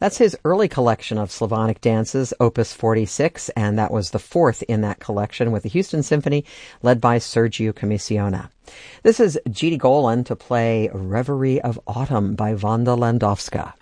That's his early collection of Slavonic dances, Opus 46, and that was the fourth in that collection with the Houston Symphony, led by Sergiu Commissiona. This is Giti Golan to play Reverie of Autumn by Wanda Landowska.